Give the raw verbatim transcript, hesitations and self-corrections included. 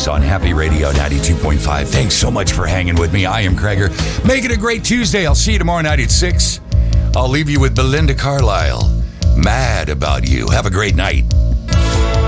on Happy Radio ninety-two point five. Thanks so much for hanging with me. I am Kreger. Make it a great Tuesday. I'll see you tomorrow night at six. I'll leave you with Belinda Carlisle. Mad About You. Have a great night.